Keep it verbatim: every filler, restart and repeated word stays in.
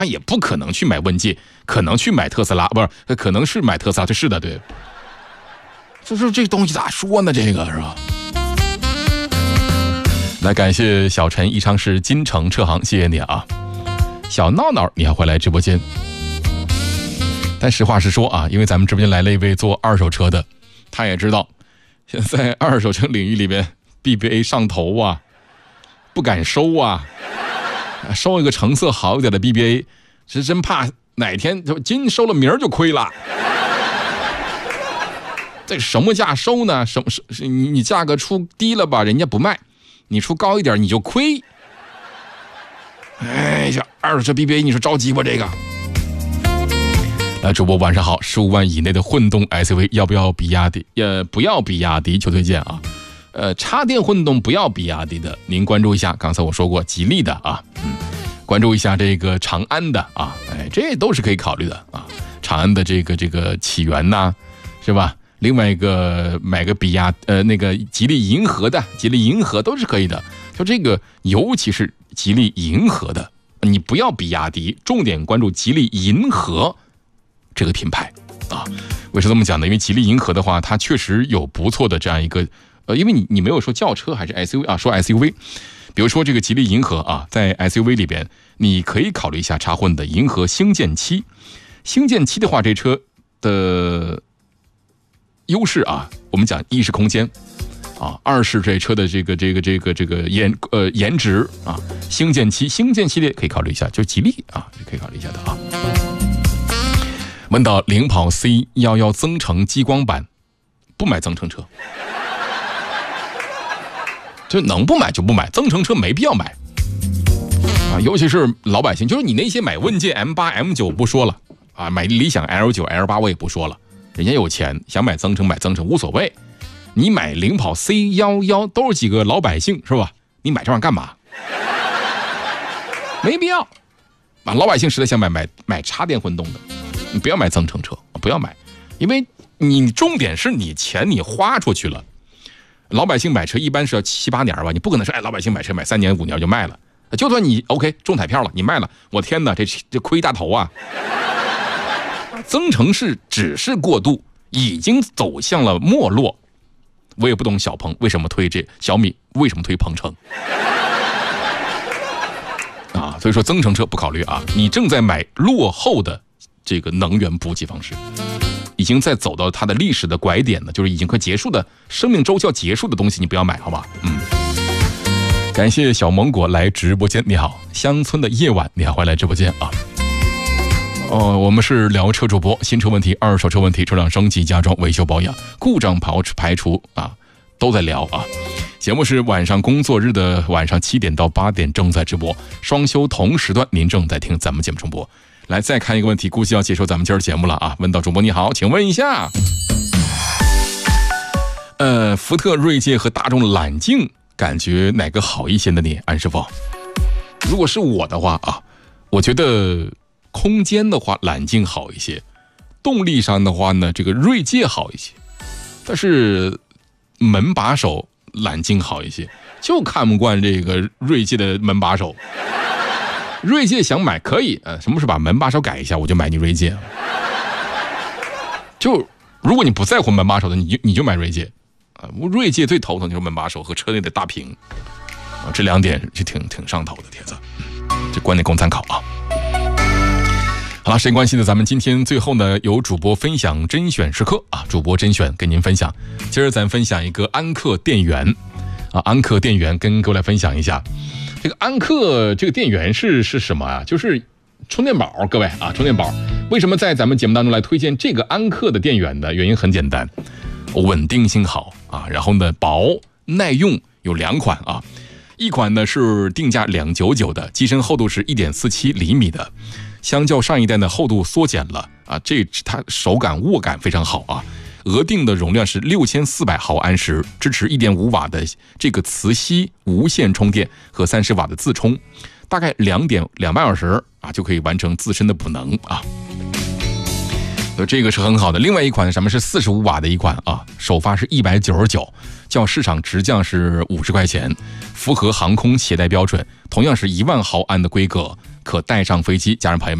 那也不可能去买问界，可能去买特斯拉，不是，可能是买特斯拉，这是的，对。就是这东西咋说呢？这个是吧？来，感谢小陈宜昌市金城车行，谢谢你啊。小闹闹，你还会来直播间？但实话实说啊，因为咱们直播间来了一位做二手车的，他也知道，现在二手车领域里边 B B A 上头啊，不敢收啊，收一个成色好一点的 B B A， 是真怕哪天就今收了明儿就亏了。这什么价收呢？什么是你你价格出低了吧，人家不卖；你出高一点，你就亏。哎呀，二手车 B B A， 你说着急不？这个。呃，主播晚上好，十五万以内的混动 S U V 要不要比亚迪？呃，不要比亚迪，求推荐啊。呃，插电混动不要比亚迪的，您关注一下。刚才我说过，吉利的啊，嗯，关注一下这个长安的啊，哎，这都是可以考虑的啊。长安的这个这个启源呐，是吧？另外一个买个比亚呃那个吉利银河的，吉利银河都是可以的。就这个，尤其是吉利银河的，你不要比亚迪，重点关注吉利银河这个品牌啊。为什么这么讲呢？因为吉利银河的话，它确实有不错的这样一个呃，因为你你没有说轿车还是 S U V 啊，说 S U V， 比如说这个吉利银河啊，在 S U V 里边，你可以考虑一下插混的银河星舰七。星舰七的话，这车的优势啊，我们讲一是空间啊，二是这车的这个这个这个这个颜呃颜值啊，星舰七星舰系列可以考虑一下，就吉利啊，可以考虑一下的啊。问到领跑 C 一一增程激光版，不买增程车，就能不买就不买，增程车没必要买啊，尤其是老百姓，就是你那些买问界 M 八 M 九 不说了啊，买理想 L 九 L 八 我也不说了。人家有钱，想买增程买增程无所谓。你买领跑 C 一一 都是几个老百姓是吧？你买这玩意儿干嘛？没必要。啊，老百姓实在想买买买插电混动的，你不要买增程车，不要买，因为你重点是你钱你花出去了。老百姓买车一般是要七八年吧，你不可能说哎，老百姓买车买三年五年就卖了。就算你 OK 中彩票了，你卖了，我天哪，这这亏大头啊！增程是只是过渡，已经走向了没落。我也不懂小鹏为什么推这，小米为什么推鹏程啊？所以说增程车不考虑啊，你正在买落后的这个能源补给方式，已经在走到它的历史的拐点了，就是已经快结束的生命周期要结束的东西，你不要买，好吧？嗯。感谢小芒果来直播间，你好，乡村的夜晚，你好，欢迎来直播间啊。哦，我们是聊车主播，新车问题、二手车问题、车辆升级、加装、维修保养、故障排排除啊，都在聊啊。节目是晚上工作日的晚上七点到八点正在直播，双休同时段您正在听咱们节目重播。来，再看一个问题，估计要结束咱们今儿节目了啊。问到主播你好，请问一下，呃，福特锐界和大众揽境，感觉哪个好一些的你，安师傅？如果是我的话啊，我觉得空间的话揽境好一些，动力上的话呢，这个锐界好一些，但是门把手揽境好一些，就看不惯这个锐界的门把手。锐界想买可以，呃，什么时候把门把手改一下，我就买你锐界。就如果你不在乎门把手的，你就你就买锐界。啊，锐界最头疼就是门把手和车内的大屏，啊，这两点是挺挺上头的帖子，嗯，这观点供参考啊。好了，时间关系呢，咱们今天最后呢，由主播分享甄选时刻啊，主播甄选跟您分享。今儿咱分享一个安克电源啊，安克电源跟各位来分享一下。这个安克这个电源是是什么啊？就是充电宝，各位啊，充电宝。为什么在咱们节目当中来推荐这个安克的电源呢？原因很简单，稳定性好啊，然后呢薄耐用，有两款啊。一款呢是定价两百九十九的，机身厚度是 一点四七厘米的，相较上一代呢厚度缩减了啊，这它手感握感非常好啊。额定的容量是六千四百毫安时，支持 一点五瓦的这个磁吸无线充电和三十瓦的自充，大概两点两百小时啊就可以完成自身的补能啊。所以这个是很好的。另外一款什么是四十五瓦的一款啊，首发是一百九十九，较市场直降是五十块钱，符合航空携带标准，同样是一万毫安的规格， 可带上飞机。家人朋友们。